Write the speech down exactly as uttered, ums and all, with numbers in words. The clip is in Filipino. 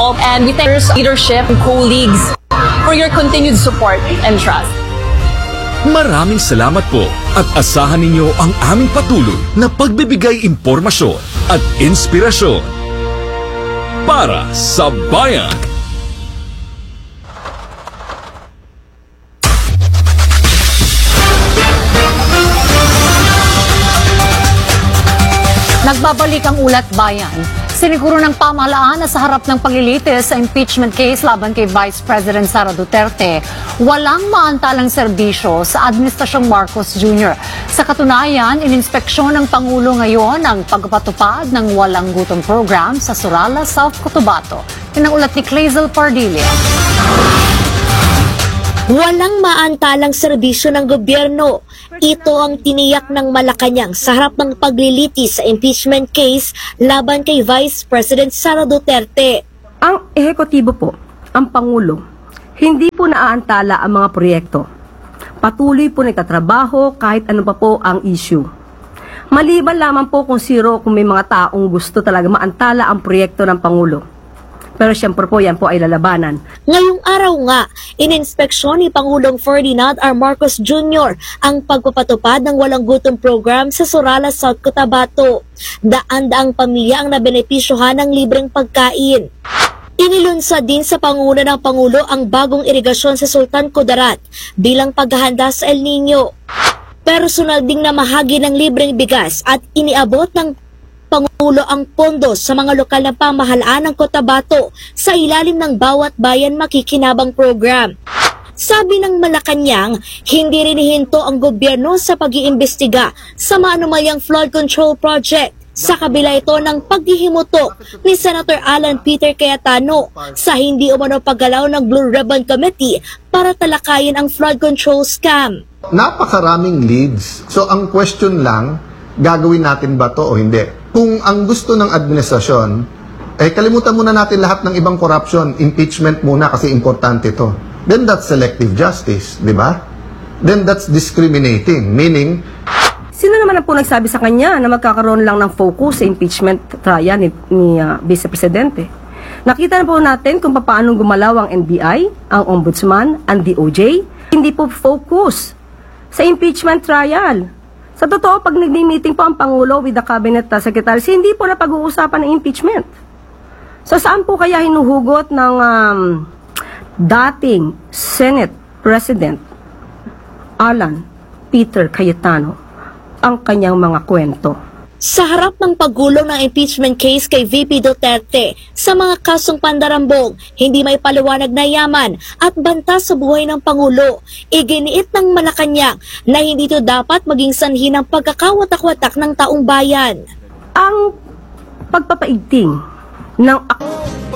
all, and we thank your leadership and colleagues for your continued support and trust. Maraming salamat po at asahan ninyo ang aming patuloy na pagbibigay impormasyon at inspirasyon para sa bayan. Nagbabalik ang Ulat Bayan. Siniguro ng pamahalaan na sa harap ng paglilitis sa impeachment case laban kay Vice President Sara Duterte, walang maantalang serbisyo sa Administrasyong Marcos Junior Sa katunayan, ininspeksyon ng Pangulo ngayon ang pagpapatupad ng Walang Gutom program sa Surala, South Cotabato. Yan ang ulat ni Clazel Pardilla. Walang maantalang serbisyo ng gobyerno. Ito ang tiniyak ng Malacanang sa harap ng paglilitis sa impeachment case laban kay Vice President Sara Duterte. Ang ehekutibo po, ang Pangulo, hindi po naaantala ang mga proyekto. Patuloy po nagtatrabaho kahit ano pa po ang issue. Maliban lamang po kung zero kung may mga taong gusto talaga maantala ang proyekto ng Pangulo. Pero siyempre po yan po ay lalabanan. Ngayong araw nga, ininspeksyon ni Pangulong Ferdinand R. Marcos Junior ang pagpapatupad ng Walang Gutom program sa Surala, South Cotabato. Daan-daang pamilya ang nabenepisyohan ng libreng pagkain. Inilunsad din sa panguna ng Pangulo ang bagong irigasyon sa Sultan Kudarat bilang paghahanda sa El Nino. Personal ding namahagi ng libreng bigas at iniabot ng Pangulo ang pondo sa mga lokal na pamahalaan ng Cotabato sa ilalim ng Bawat Bayan Makikinabang program. Sabi ng Malacanang, hindi rin hihinto ang gobyerno sa pag-iimbestiga sa maanumalyang flood control project sa kabila ito ng paghihimutok ni Senator Alan Peter Cayetano sa hindi umano paggalaw ng Blue Ribbon Committee para talakayin ang flood control scam. Napakaraming leads. So ang question lang, gagawin natin ba to o hindi? Kung ang gusto ng administrasyon, eh kalimutan muna natin lahat ng ibang corruption, impeachment muna kasi importante to. Then that's selective justice, di ba? Then that's discriminating, meaning... Sino naman ang po nagsabi sa kanya na magkakaroon lang ng focus sa impeachment trial ni, ni uh, Vice Presidente? Nakita na po natin kung paano gumalaw ang N B I, ang Ombudsman, ang D O J. Hindi po focus sa impeachment trial. Sa totoo, pag nagmi-meeting po ang Pangulo with the Cabinet Secretaries, hindi po na pag-uusapan ng impeachment. So saan po kaya hinuhugot ng um, dating Senate President Alan Peter Cayetano ang kanyang mga kwento? Sa harap ng paggulong ng impeachment case kay V P Duterte sa mga kasong pandarambong, hindi may paliwanag na yaman at banta sa buhay ng Pangulo, iginiit ng Malacanang na hindi ito dapat maging sanhi ng pagkakawatak-watak ng taong bayan. Ang pagpapaigting ng